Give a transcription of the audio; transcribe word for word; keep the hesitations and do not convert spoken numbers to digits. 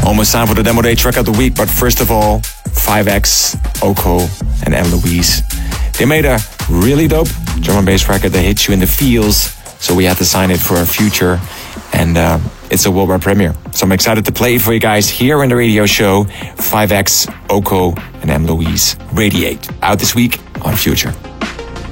Almost time for the Demo Day track of the week, but first of all, five X, Oko, and M. Louise. They made a really dope drum and bass record that hits you in the feels, so we had to sign it for our future, and uh, it's a worldwide premiere. So I'm excited to play it for you guys here in the radio show. five X, Oko, and M. Louise. Radiate. Out this week on Future.